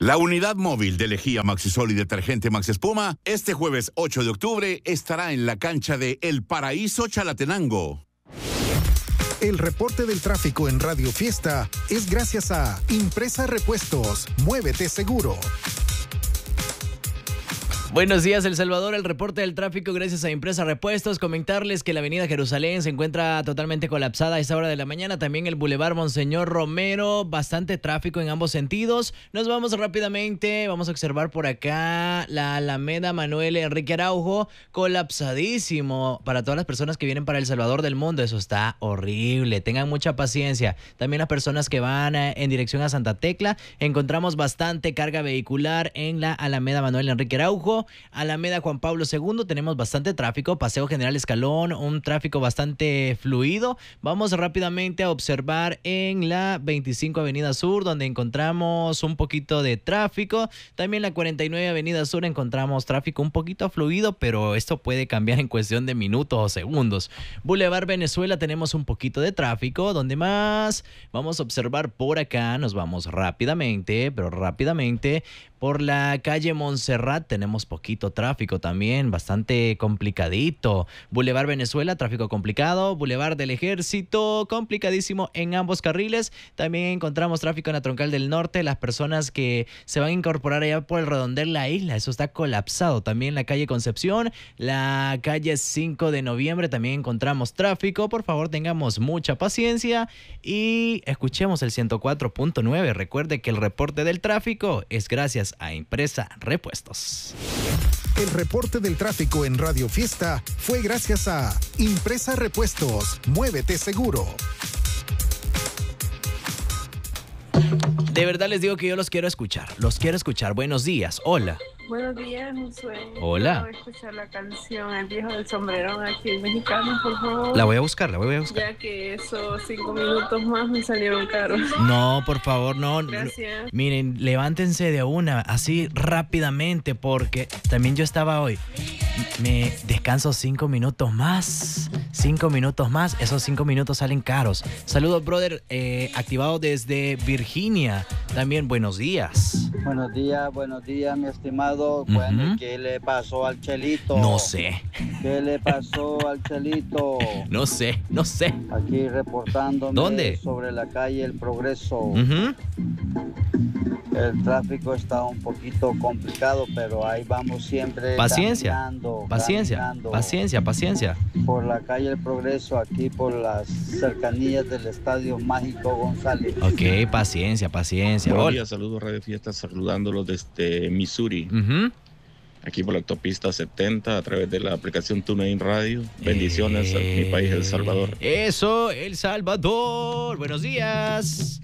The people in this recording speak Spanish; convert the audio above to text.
La unidad móvil de lejía Maxisol y detergente Max Espuma, este jueves 8 de octubre estará en la cancha de El Paraíso Chalatenango. El reporte del tráfico en Radio Fiesta es gracias a Impresa Repuestos. Muévete seguro. Buenos días, El Salvador. El reporte del tráfico gracias a Impresa Repuestos. Comentarles que la avenida Jerusalén se encuentra totalmente colapsada a esta hora de la mañana. También el Boulevard Monseñor Romero, bastante tráfico en ambos sentidos. Nos vamos rápidamente. Vamos a observar por acá la Alameda Manuel Enrique Araujo, colapsadísimo para todas las personas que vienen para El Salvador del Mundo. Eso está horrible. Tengan mucha paciencia. También las personas que van en dirección a Santa Tecla. Encontramos bastante carga vehicular en la Alameda Manuel Enrique Araujo. Alameda Juan Pablo II, tenemos bastante tráfico. Paseo General Escalón, un tráfico bastante fluido. Vamos rápidamente a observar en la 25 Avenida Sur, donde encontramos un poquito de tráfico. También la 49 Avenida Sur encontramos tráfico un poquito fluido, pero esto puede cambiar en cuestión de minutos o segundos. Boulevard Venezuela tenemos un poquito de tráfico. ¿Dónde más? Vamos a observar por acá. Nos vamos rápidamente, pero rápidamente. Por la calle Montserrat tenemos poquito tráfico también, bastante complicadito. Boulevard Venezuela, tráfico complicado. Boulevard del Ejército, complicadísimo en ambos carriles. También encontramos tráfico en la Troncal del Norte. Las personas que se van a incorporar allá por el redondel La Isla, eso está colapsado. También la calle Concepción, la calle 5 de noviembre también encontramos tráfico. Por favor, tengamos mucha paciencia y escuchemos el 104.9. Recuerde que el reporte del tráfico es gracias a Impresa Repuestos. El reporte del tráfico en Radio Fiesta fue gracias a Impresa Repuestos. Muévete seguro. De verdad les digo que yo los quiero escuchar. Los quiero escuchar. Buenos días. Hola. Buenos días, Josué. Hola. Quiero escuchar la canción El Viejo del Sombrerón aquí en Mexicano, por favor. La voy a buscar. Ya que esos 5 minutos más me salieron caros. No, por favor, no. Gracias. Miren, levántense de una, así rápidamente, porque también yo estaba hoy. Me descanso 5 minutos más. 5 minutos más. Esos 5 minutos salen caros. Saludos, brother. Activado desde Virginia. También buenos días. Buenos días, mi estimado. Bueno, ¿qué le pasó al Chelito? No sé. ¿Qué le pasó al Chelito? No sé. Aquí reportándome. ¿Dónde? Sobre la calle El Progreso. El tráfico está un poquito complicado, pero ahí vamos siempre. Paciencia. Por la calle El Progreso, aquí por las cercanías del Estadio Mágico González. Ok, paciencia. Buenos días, saludos Radio Fiesta, saludándolos desde Missouri. Aquí por la autopista 70 a través de la aplicación TuneIn Radio. Bendiciones a mi país, El Salvador. Eso, El Salvador. Buenos días.